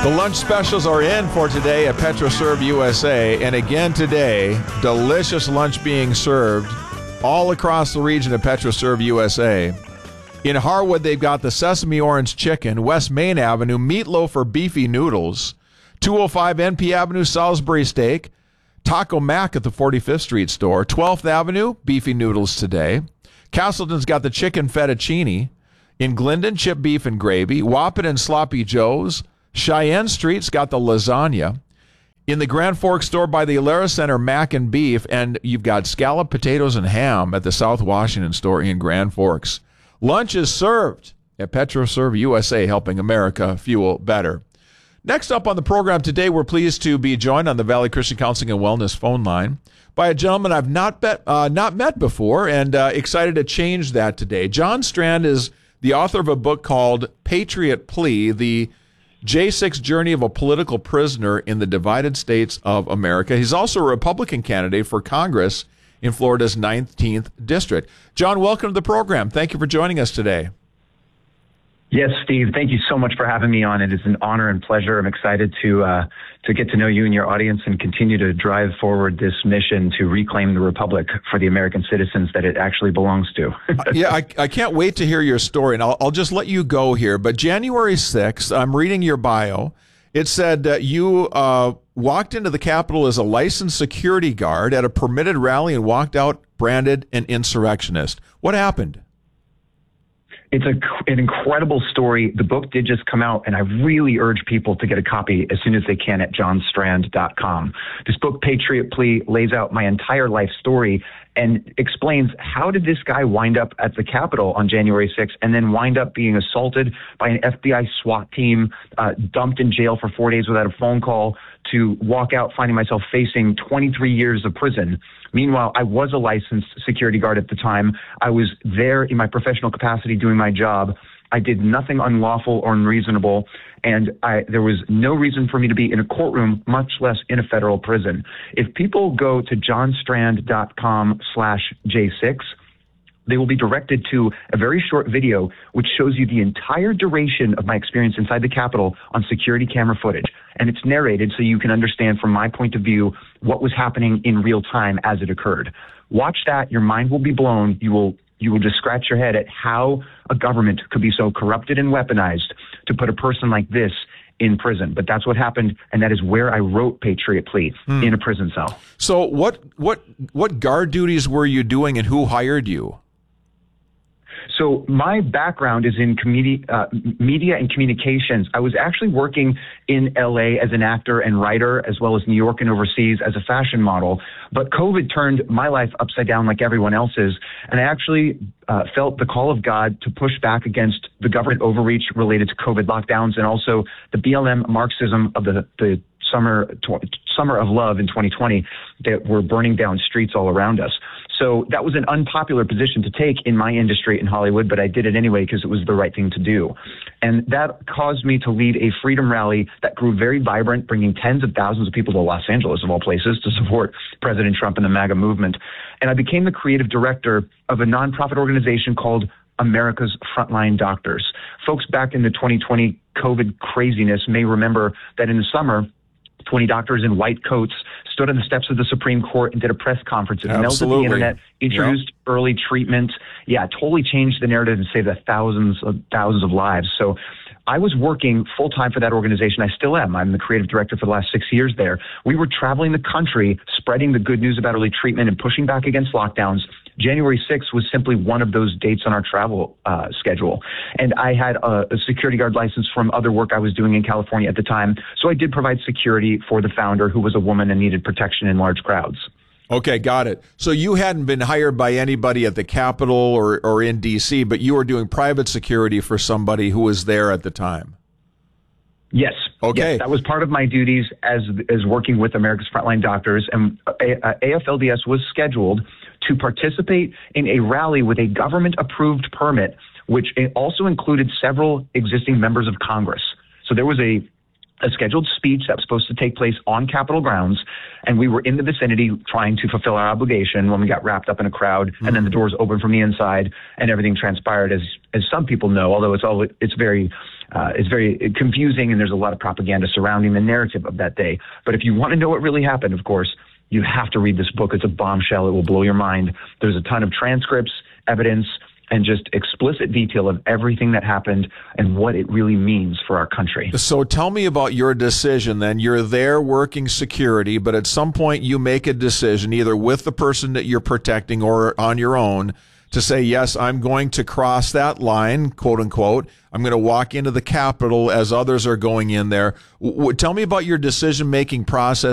The lunch specials are in for today at PetroServe USA. And again today, delicious lunch being served all across the region of PetroServe USA. In Harwood, they've got the Sesame Orange Chicken, West Main Avenue, Meatloaf or Beefy Noodles, 205 NP Avenue, Salisbury Steak, Taco Mac at the 45th Street store, 12th Avenue, Beefy Noodles today. Castleton's got the Chicken Fettuccine. In Glendon, Chip Beef and Gravy. Waupun and Sloppy Joe's. Cheyenne Street's got the lasagna. In the Grand Forks store by the Alara Center, Mac and Beef. And you've got scalloped potatoes and ham at the South Washington store in Grand Forks. Lunch is served at PetroServe USA, helping America fuel better. Next up on the program today, we're pleased to be joined on the Valley Christian Counseling and Wellness phone line by a gentleman I've not met before, and excited to change that today. John Strand is the author of a book called Patriot Plea, the J6 Journey of a Political Prisoner in the Divided States of America. He's also a Republican candidate for Congress in Florida's 19th District. John, welcome to the program. Thank you for joining us today. Yes, Steve. Thank you so much for having me on. It is an honor and pleasure. I'm excited to get to know you and your audience and continue to drive forward this mission to reclaim the Republic for the American citizens that it actually belongs to. Yeah, I can't wait to hear your story, and I'll just let you go here. But January 6th, I'm reading your bio. It said that you walked into the Capitol as a licensed security guard at a permitted rally and walked out branded an insurrectionist. What happened? It's an incredible story. The book did just come out, and I really urge people to get a copy as soon as they can at johnstrand.com. This book, Patriot Plea, lays out my entire life story and explains how did this guy wind up at the Capitol on January 6th and then wind up being assaulted by an FBI SWAT team, dumped in jail for 4 days without a phone call, to walk out finding myself facing 23 years of prison. Meanwhile, I was a licensed security guard at the time. I was there in my professional capacity doing my job. I did nothing unlawful or unreasonable, and there was no reason for me to be in a courtroom, much less in a federal prison. If people go to johnstrand.com/J6, they will be directed to a very short video which shows you the entire duration of my experience inside the Capitol on security camera footage. And it's narrated so you can understand from my point of view what was happening in real time as it occurred. Watch that. Your mind will be blown. You will just scratch your head at how a government could be so corrupted and weaponized to put a person like this in prison. But that's what happened, and that is where I wrote Patriot Plea, in a prison cell. So what guard duties were you doing, and who hired you? So my background is in media and communications. I was actually working in LA as an actor and writer, as well as New York and overseas as a fashion model. But COVID turned my life upside down like everyone else's. And I actually felt the call of God to push back against the government overreach related to COVID lockdowns and also the BLM Marxism of the summer of love in 2020 that were burning down streets all around us. So that was an unpopular position to take in my industry in Hollywood, but I did it anyway because it was the right thing to do. And that caused me to lead a freedom rally that grew very vibrant, bringing tens of thousands of people to Los Angeles, of all places, to support President Trump and the MAGA movement. And I became the creative director of a nonprofit organization called America's Frontline Doctors. Folks back in the 2020 COVID craziness may remember that in the summer, 20 doctors in white coats stood on the steps of the Supreme Court and did a press conference. It melted the internet, introduced early treatment. Yeah, totally changed the narrative and saved thousands of lives. So I was working full-time for that organization. I still am. I'm the creative director for the last 6 years there. We were traveling the country, spreading the good news about early treatment and pushing back against lockdowns. January 6th was simply one of those dates on our travel schedule. And I had a security guard license from other work I was doing in California at the time. So I did provide security for the founder, who was a woman and needed protection in large crowds. Okay, got it. So you hadn't been hired by anybody at the Capitol or in D.C., but you were doing private security for somebody who was there at the time. Yes. Okay. Yes, that was part of my duties as working with America's Frontline Doctors. And AFLDS was scheduled to participate in a rally with a government-approved permit, which also included several existing members of Congress. So there was a a scheduled speech that was supposed to take place on Capitol grounds, and we were in the vicinity trying to fulfill our obligation when we got wrapped up in a crowd, and then the doors opened from the inside, and everything transpired as some people know, although it's very confusing, and there's a lot of propaganda surrounding the narrative of that day. But if you want to know what really happened, of course, you have to read this book. It's a bombshell. It will blow your mind. There's a ton of transcripts, evidence, and just explicit detail of everything that happened and what it really means for our country. So tell me about your decision then. You're there working security, but at some point you make a decision, either with the person that you're protecting or on your own, to say, yes, I'm going to cross that line, quote unquote. I'm going to walk into the Capitol as others are going in there. Tell me about your decision-making process